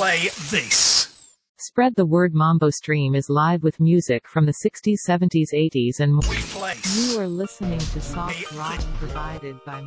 play this. Spread the word. Mambo Stream is live with music from the 60s, 70s, 80s and more. We place. You are listening to soft rock provided by